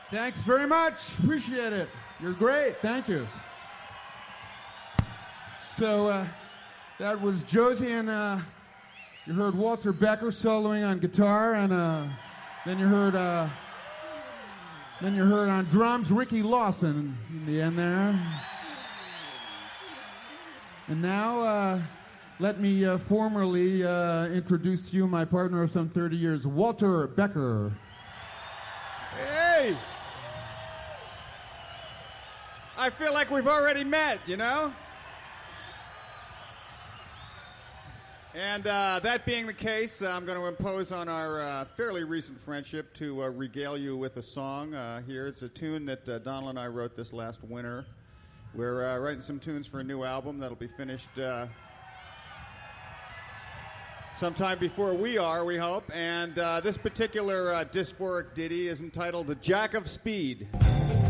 Thanks very much. Appreciate it. You're great. Thank you. So that was Josie, and you heard Walter Becker soloing on guitar, and then you heard on drums Ricky Lawson in the end there. And now let me formally introduce to you my partner of some 30 years, Walter Becker. Hey! I feel like we've already met, you know? And that being the case, I'm going to impose on our fairly recent friendship to regale you with a song here. It's a tune that Donald and I wrote this last winter. We're writing some tunes for a new album that'll be finished sometime before we are, we hope. And this particular dysphoric ditty is entitled The Jack of Speed.